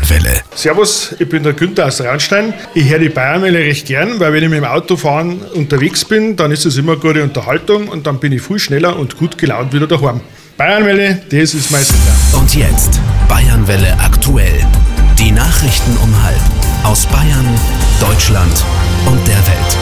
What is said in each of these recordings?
Bayernwelle. Servus, ich bin der Günther aus Raunstein. Ich höre die Bayernwelle recht gern, weil wenn ich mit dem Autofahren unterwegs bin, dann ist es immer eine gute Unterhaltung und dann bin ich viel schneller und gut gelaunt wieder daheim. Bayernwelle, das ist mein Sender. Und jetzt Bayernwelle aktuell. Die Nachrichten um 12:30 aus Bayern, Deutschland und der Welt.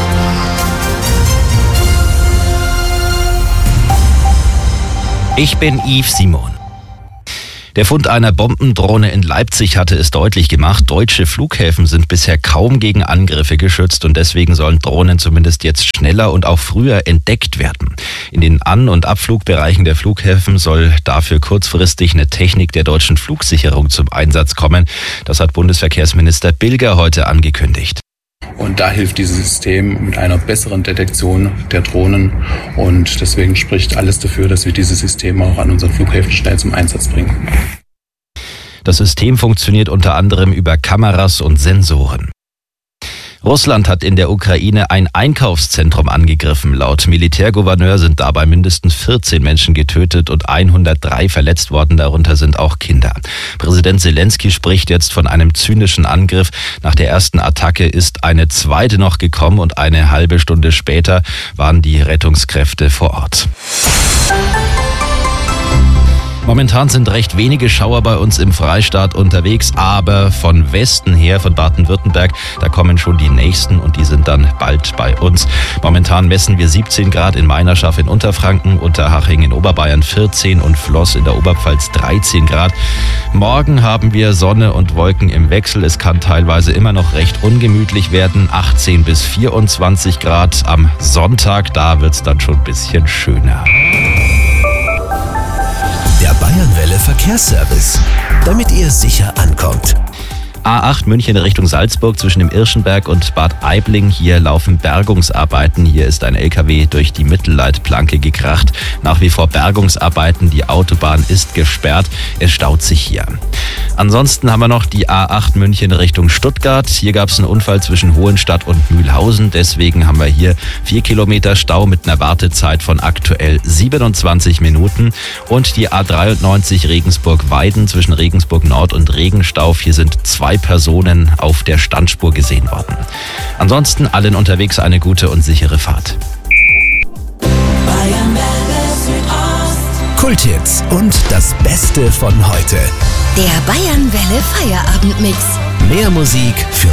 Ich bin Yves Simon. Der Fund einer Bombendrohne in Leipzig hatte es deutlich gemacht, deutsche Flughäfen sind bisher kaum gegen Angriffe geschützt und deswegen sollen Drohnen zumindest jetzt schneller und auch früher entdeckt werden. In den An- und Abflugbereichen der Flughäfen soll dafür kurzfristig eine Technik der deutschen Flugsicherung zum Einsatz kommen. Das hat Bundesverkehrsminister Bilger heute angekündigt. Und da hilft dieses System mit einer besseren Detektion der Drohnen. Und deswegen spricht alles dafür, dass wir dieses System auch an unseren Flughäfen schnell zum Einsatz bringen. Das System funktioniert unter anderem über Kameras und Sensoren. Russland hat in der Ukraine ein Einkaufszentrum angegriffen. Laut Militärgouverneur sind dabei mindestens 14 Menschen getötet und 103 verletzt worden, darunter sind auch Kinder. Präsident Zelensky spricht jetzt von einem zynischen Angriff. Nach der ersten Attacke ist eine zweite noch gekommen und eine halbe Stunde später waren die Rettungskräfte vor Ort. Momentan sind recht wenige Schauer bei uns im Freistaat unterwegs, aber von Westen her, von Baden-Württemberg, da kommen schon die nächsten und die sind dann bald bei uns. Momentan messen wir 17 Grad in Meinerschaft in Unterfranken, Unterhaching in Oberbayern 14 und Floß in der Oberpfalz 13 Grad. Morgen haben wir Sonne und Wolken im Wechsel. Es kann teilweise immer noch recht ungemütlich werden, 18 bis 24 Grad. Am Sonntag, da wird's dann schon ein bisschen schöner. Der Bayernwelle Verkehrsservice, damit ihr sicher ankommt. A8 München Richtung Salzburg zwischen dem Irschenberg und Bad Aibling. Hier laufen Bergungsarbeiten. Hier ist ein LKW durch die Mittelleitplanke gekracht. Nach wie vor Bergungsarbeiten. Die Autobahn ist gesperrt. Es staut sich hier. Ansonsten haben wir noch die A8 München Richtung Stuttgart. Hier gab es einen Unfall zwischen Hohenstadt und Mühlhausen. Deswegen haben wir hier 4 Kilometer Stau mit einer Wartezeit von aktuell 27 Minuten. Und die A93 Regensburg-Weiden zwischen Regensburg Nord und Regenstauf. Hier sind 2 Personen auf der Standspur gesehen worden. Ansonsten allen unterwegs eine gute und sichere Fahrt. Kulthits und das Beste von heute. Der Bayernwelle Feierabendmix. Mehr Musik für